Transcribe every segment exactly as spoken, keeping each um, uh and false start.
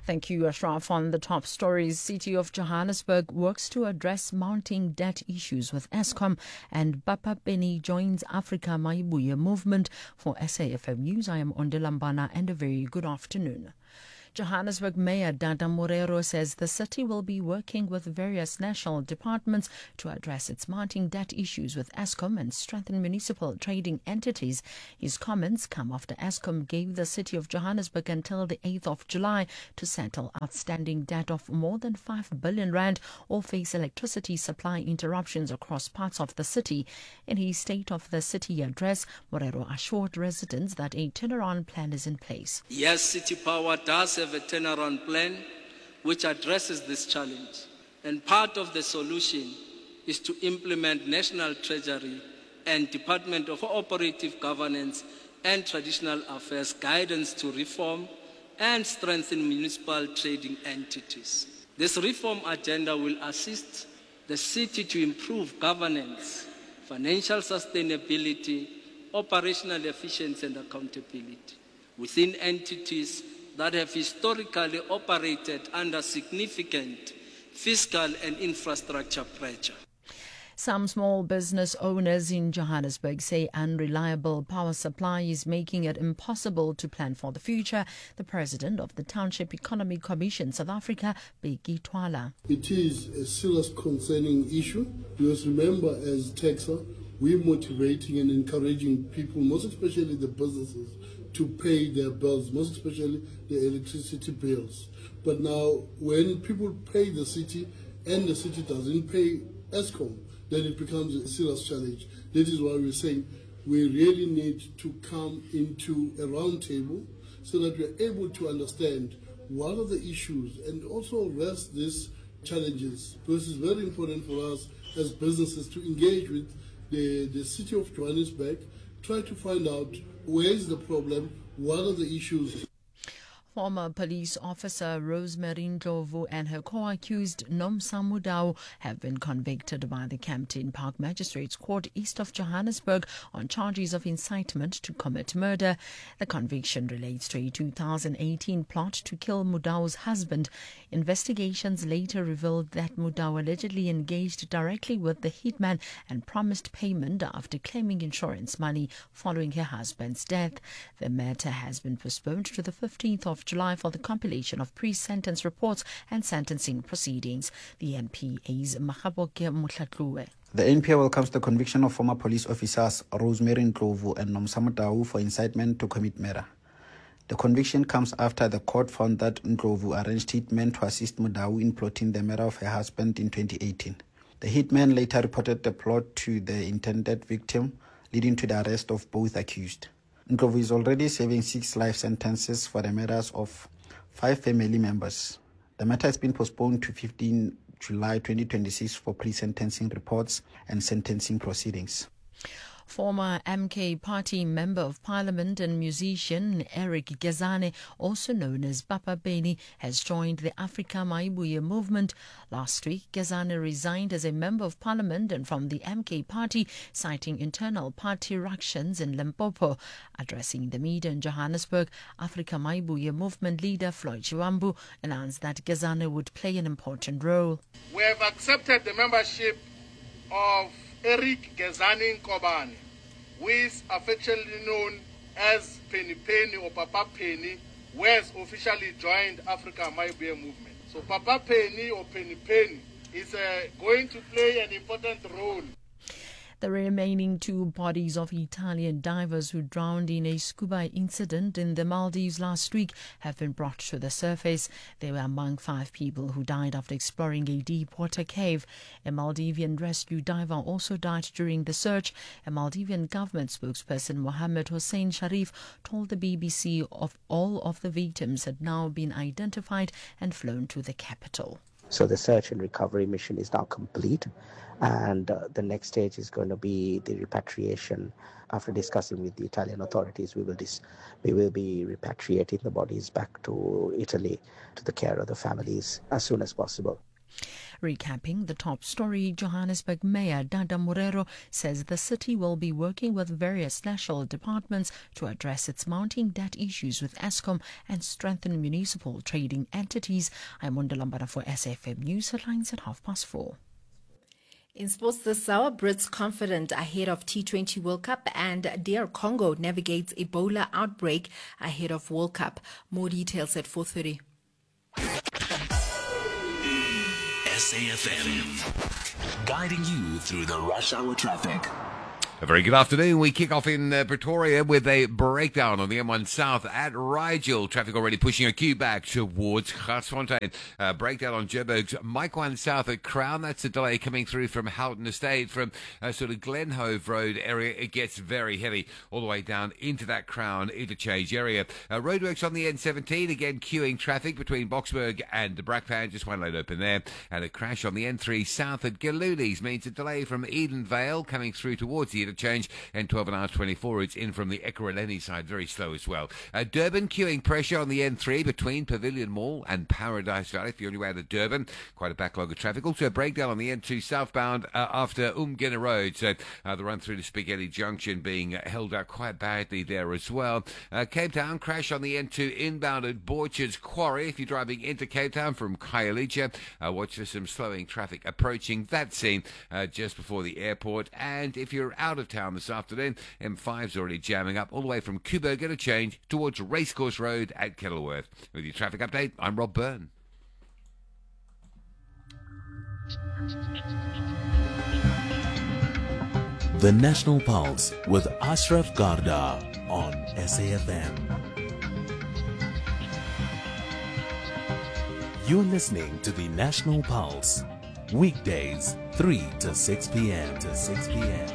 Thank you, Ashraf. On the top stories, City of Johannesburg works to address mounting debt issues with Eskom, and Papa Penny joins Africa Maibuye movement. For S A F M News, I am Ondelambana, and a very good afternoon. Johannesburg Mayor Dada Morero says the city will be working with various national departments to address its mounting debt issues with Eskom and strengthen municipal trading entities. His comments come after Eskom gave the city of Johannesburg until the eighth of July to settle outstanding debt of more than five billion rand or face electricity supply interruptions across parts of the city. In his State of the City address, Morero assured residents that a turnaround plan is in place. Yes, City Power does have a turnaround plan which addresses this challenge. And part of the solution is to implement National Treasury and Department of Cooperative Governance and Traditional Affairs guidance to reform and strengthen municipal trading entities. This reform agenda will assist the city to improve governance, financial sustainability, operational efficiency and accountability within entities that have historically operated under significant fiscal and infrastructure pressure. Some small business owners in Johannesburg say unreliable power supply is making it impossible to plan for the future. The president of the Township Economic Commission South Africa, Bheki Twala. It is a serious concerning issue because remember, as taxer, we're motivating and encouraging people, most especially the businesses, to pay their bills, most especially the electricity bills. But now, when people pay the city and the city doesn't pay Eskom, then it becomes a serious challenge. That is why we're saying we really need to come into a round table so that we're able to understand what are the issues and also address these challenges. Because it's very important for us as businesses to engage with the, the city of Johannesburg, try to find out where is the problem, what are the issues. Former police officer Rosemary Ndlovu and her co-accused Nomsamu Mudau have been convicted by the Campton Park Magistrates Court east of Johannesburg on charges of incitement to commit murder. The conviction relates to a two thousand eighteen plot to kill Mudau's husband. Investigations later revealed that Mudau allegedly engaged directly with the hitman and promised payment after claiming insurance money following her husband's death. The matter has been postponed to the fifteenth of July for the compilation of pre-sentence reports and sentencing proceedings. The N P A's Mahaboke Mutlatlue. The N P A welcomes the conviction of former police officers Rosemary Ndlovu and Nomsamu Mudau for incitement to commit murder. The conviction comes after the court found that Ndlovu arranged hitmen to assist Mudau in plotting the murder of her husband in twenty eighteen. The hitman later reported the plot to the intended victim, leading to the arrest of both accused. Ndlovu is already serving six life sentences for the murders of five family members. The matter has been postponed to fifteenth July twenty twenty-six for pre-sentencing reports and sentencing proceedings. Former M K Party Member of Parliament and musician Eric Gezane, also known as Papa Penny, has joined the Africa Maibuye movement. Last week, Gezane resigned as a Member of Parliament and from the M K Party, citing internal party ructions in Limpopo. Addressing the media in Johannesburg, Africa Maibuye movement leader Floyd Chiwambu announced that Gezane would play an important role. We have accepted the membership of Eric Gezane Nkobane, who is affectionately known as Penny Penny or Papa Penny, who has officially joined Africa Maibuye movement. So Papa Penny or Penny Penny is uh, going to play an important role. The remaining two bodies of Italian divers who drowned in a scuba incident in the Maldives last week have been brought to the surface. They were among five people who died after exploring a deep water cave. A Maldivian rescue diver also died during the search. A Maldivian government spokesperson, Mohammed Hossein Sharif, told the B B C of all of the victims had now been identified and flown to the capital. So the search and recovery mission is now complete, and uh, the next stage is going to be the repatriation. After discussing with the Italian authorities, we will dis- we will be repatriating the bodies back to Italy to the care of the families as soon as possible. Recapping the top story, Johannesburg Mayor Dada Morero says the city will be working with various national departments to address its mounting debt issues with Eskom and strengthen municipal trading entities. I'm Wanda Lambara for S A F M News Headlines at half past four. In sports this hour, Brits confident ahead of T twenty World Cup, and D R Congo navigates Ebola outbreak ahead of World Cup. More details at four thirty. S A F M, guiding you through the rush hour traffic. A very good afternoon. We kick off in uh, Pretoria with a breakdown on the M one South at Rigel. Traffic already pushing a queue back towards Garsfontein. Uh, breakdown on Joburg's Mike one South at Crown. That's a delay coming through from Houghton Estate. From uh, sort of Glenhove Road area, it gets very heavy all the way down into that Crown interchange area. Uh, roadworks on the N seventeen, again queuing traffic between Boksburg and Brakpan. Just one lane open there. And a crash on the N three South at Galulis means a delay from Edenvale coming through towards the interchange, and twelve and a half twenty-four, it's in from the Ekurhuleni side, very slow as well. Uh, Durban queuing pressure on the N three between Pavilion Mall and Paradise Valley if you're on your way to Durban. Quite a backlog of traffic. Also a breakdown on the N two southbound uh, after Umgina Road, so uh, the run through to Spaghetti Junction being uh, held up quite badly there as well. Uh, Cape Town crash on the N two inbound at Borchard's Quarry if you're driving into Cape Town from Khayelitsha. Uh, watch for some slowing traffic approaching that scene uh, just before the airport. And if you're out of town this afternoon, M five's already jamming up all the way from Kuburg to change towards Racecourse Road at Kenilworth. With your traffic update, I'm Rob Byrne. The National Pulse with Ashraf Garda on S A F M. You're listening to the National Pulse, weekdays three to six p.m. to six p.m.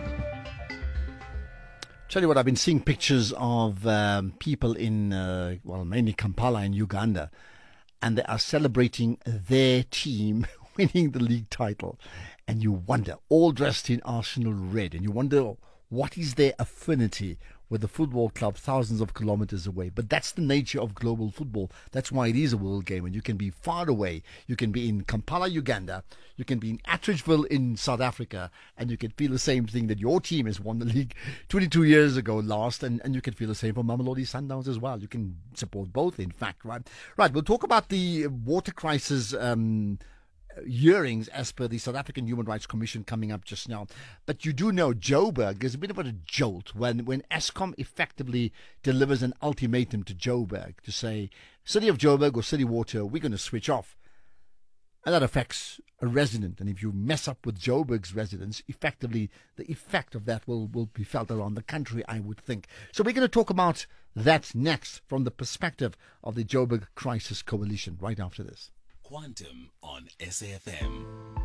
Tell you what, I've been seeing pictures of um, people in, uh, well, mainly Kampala in Uganda, and they are celebrating their team winning the league title. And you wonder, all dressed in Arsenal red, and you wonder what is their affinity with the football club thousands of kilometers away. But that's the nature of global football. That's why it is a world game, and you can be far away. You can be in Kampala, Uganda. You can be in Atteridgeville in South Africa, and you can feel the same thing that your team has won the league twenty-two years ago last, and, and you can feel the same for Mamelodi Sundowns as well. You can support both, in fact, right? Right, we'll talk about the water crisis um hearings as per the South African Human Rights Commission coming up just now. But you do know Joburg is a bit of a jolt when, when Eskom effectively delivers an ultimatum to Joburg to say, City of Joburg or City Water, we're going to switch off. And that affects a resident. And if you mess up with Joburg's residents, effectively the effect of that will, will be felt around the country, I would think. So we're going to talk about that next from the perspective of the Joburg Crisis Coalition right after this. Quantum on S A F M.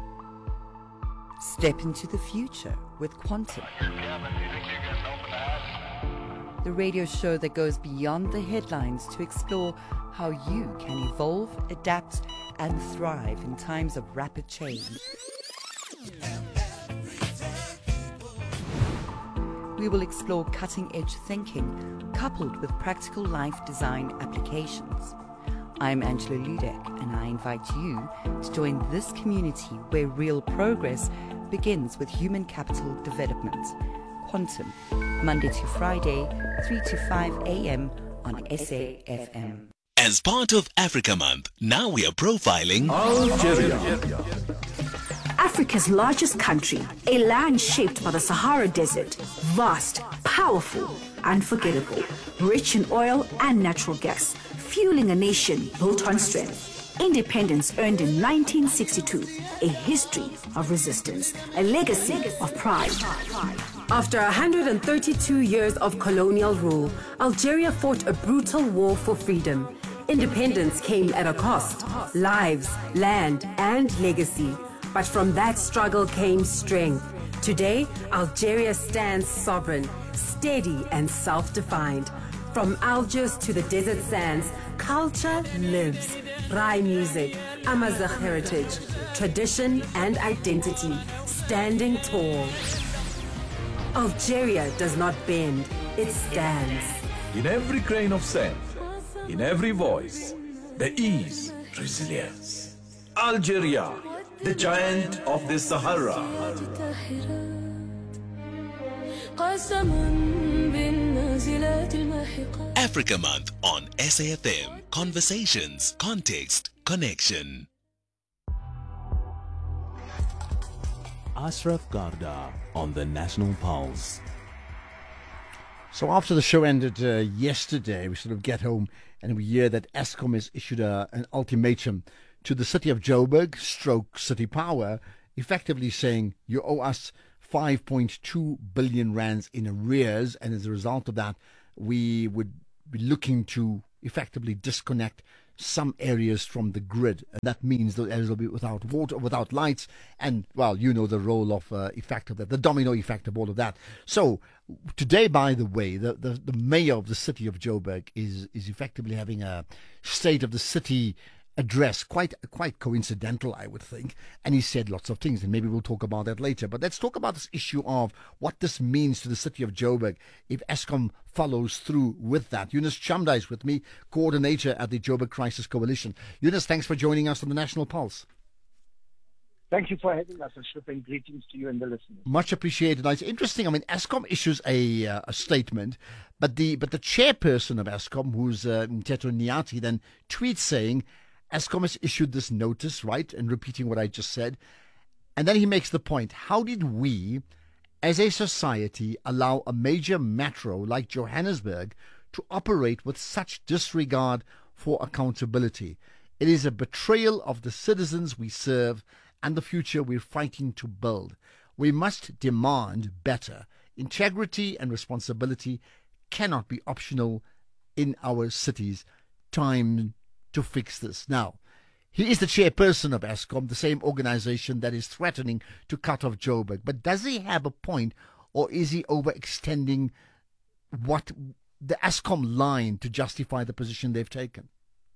Step into the future with Quantum. The radio show that goes beyond the headlines to explore how you can evolve, adapt, and thrive in times of rapid change. We will explore cutting-edge thinking coupled with practical life design applications. I'm Angela Ludek, and I invite you to join this community where real progress begins with human capital development. Quantum, Monday to Friday, three to five a.m. on S A F M. As part of Africa Month, now we are profiling Algeria. Africa's largest country, a land shaped by the Sahara Desert, vast, powerful, unforgettable, rich in oil and natural gas, fueling a nation built on strength. Independence earned in nineteen sixty-two, a history of resistance, a legacy of pride. After one hundred thirty-two years of colonial rule, Algeria fought a brutal war for freedom. Independence came at a cost, lives, land, and legacy. But from that struggle came strength. Today, Algeria stands sovereign, steady, and self-defined. From Algiers to the desert sands, culture lives. Rai music, Amazigh heritage, tradition and identity, standing tall. Algeria does not bend, it stands. In every grain of sand, in every voice, there is resilience. Algeria, the giant of the Sahara. Africa Month on S A F M. Conversations, context, connection. Ashraf Garda on the National Pulse. So after the show ended uh, yesterday, we sort of get home and we hear that Eskom has issued a, an ultimatum to the city of Joburg, stroke City Power, effectively saying you owe us five point two billion rands in arrears, and as a result of that, we would be looking to effectively disconnect some areas from the grid, and that means those areas will be without water, without lights, and well, you know the role of uh, effect of that, the domino effect of all of that. So today, by the way, the, the, the mayor of the city of Joburg is is effectively having a state of the city address, quite quite coincidental, I would think, and he said lots of things, and maybe we'll talk about that later. But let's talk about this issue of what this means to the city of Joburg if Eskom follows through with that. Eunice Chamda is with me, coordinator at the Joburg Crisis Coalition. Eunice, thanks for joining us on the National Pulse. Thank you for having us, Ashraf, and greetings to you and the listeners. Much appreciated. It's interesting. I mean, Eskom issues a uh, a statement, but the but the chairperson of Eskom, who's uh, Mteto Nyati, then tweets saying Eskom has issued this notice, right, and repeating what I just said. And then he makes the point, how did we, as a society, allow a major metro like Johannesburg to operate with such disregard for accountability? It is a betrayal of the citizens we serve and the future we're fighting to build. We must demand better. Integrity and responsibility cannot be optional in our cities. Time to fix this. Now, he is the chairperson of Eskom, the same organization that is threatening to cut off Joburg. But does he have a point, or is he overextending what the Eskom line to justify the position they've taken?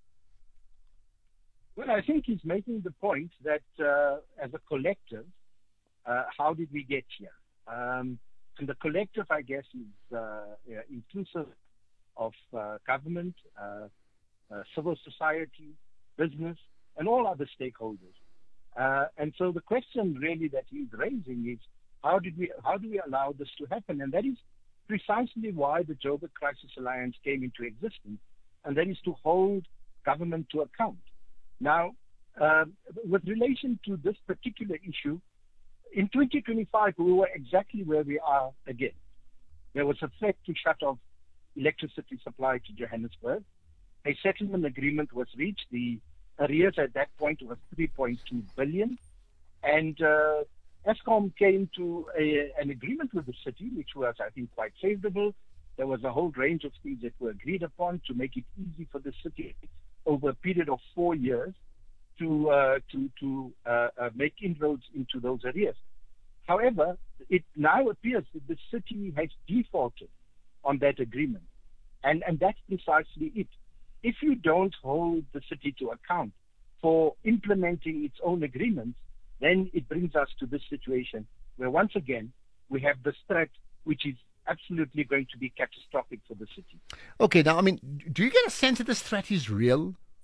Well, I think he's making the point that uh, as a collective, uh, how did we get here? Um, and the collective, I guess, is uh, yeah, inclusive of uh, government, uh, Uh, civil society, business, and all other stakeholders. Uh, and so the question really that he's raising is, how did we, how do we allow this to happen? And that is precisely why the Joburg Crisis Alliance came into existence, and that is to hold government to account. Now, uh, with relation to this particular issue, in twenty twenty-five, we were exactly where we are again. There was a threat to shut off electricity supply to Johannesburg. A settlement agreement was reached. The arrears at that point was three point two billion dollars. And uh, Eskom came to a, an agreement with the city, which was, I think, quite favorable. There was a whole range of things that were agreed upon to make it easy for the city over a period of four years to, uh, to, to uh, uh, make inroads into those arrears. However, it now appears that the city has defaulted on that agreement. And, and that's precisely it. If you don't hold the city to account for implementing its own agreements, then it brings us to this situation where once again we have this threat which is absolutely going to be catastrophic for the city. Okay, now, I mean, do you get a sense that this threat is real?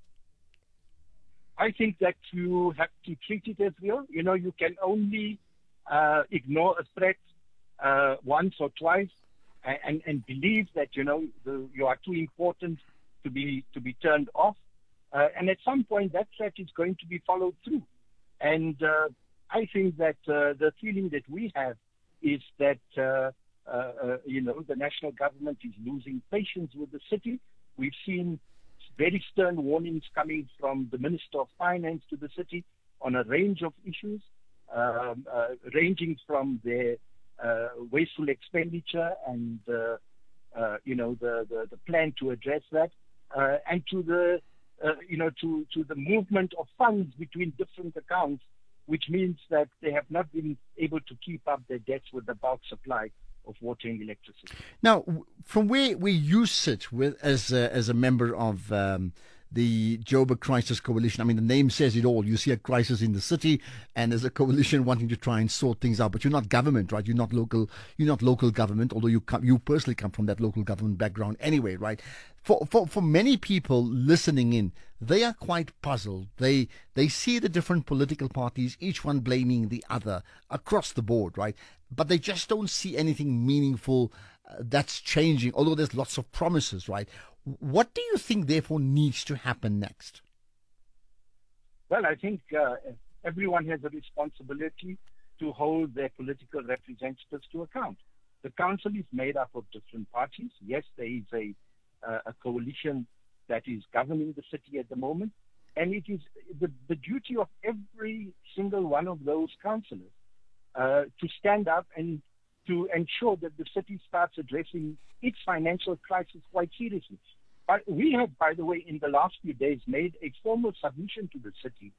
I think that you have to treat it as real. You know, you can only uh, ignore a threat uh, once or twice and, and, and believe that, you know, the, you are too important to be to be turned off, uh, and at some point that threat is going to be followed through. And uh, I think that uh, the feeling that we have is that uh, uh, uh, you know the national government is losing patience with the city. We've seen very stern warnings coming from the Minister of Finance to the city on a range of issues, um, uh, ranging from their uh, wasteful expenditure and uh, uh, you know the, the the plan to address that. Uh, and to the, uh, you know, to, to the movement of funds between different accounts, which means that they have not been able to keep up their debts with the bulk supply of water and electricity. Now, from where, where you sit with as a, as a member of um, the Joburg Crisis Coalition. I mean, the name says it all. You see a crisis in the city, and there's a coalition wanting to try and sort things out. But you're not government, right? You're not local. You're not local government, although you come, you personally come from that local government background anyway, right? For for for many people listening in, they are quite puzzled. They they see the different political parties, each one blaming the other across the board, right? But they just don't see anything meaningful uh, that's changing, although there's lots of promises, right? What do you think, therefore, needs to happen next? Well, I think uh, everyone has a responsibility to hold their political representatives to account. The council is made up of different parties. Yes, there is a, uh, a coalition that is governing the city at the moment, and it is the, the duty of every single one of those councillors uh, to stand up and to ensure that the city starts addressing its financial crisis quite seriously. But we have, by the way, in the last few days made a formal submission to the city